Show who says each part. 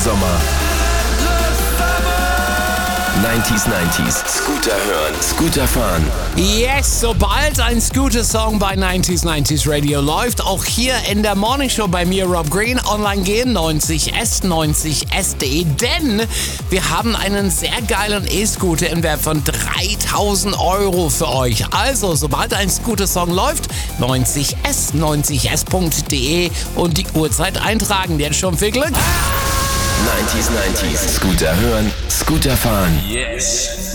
Speaker 1: Sommer. 90s, Scooter hören, Scooter fahren.
Speaker 2: Yes, sobald ein Scooter-Song bei 90s Radio läuft, auch hier in der Morningshow bei mir, Rob Green, online gehen, 90s.de, denn wir haben einen sehr geilen E-Scooter im Wert von 3.000 € für euch. Also, sobald ein Scooter-Song läuft, 90s.de und die Uhrzeit eintragen. Jetzt schon viel Glück!
Speaker 1: 90s, Scooter hören, Scooter fahren.
Speaker 2: Yes!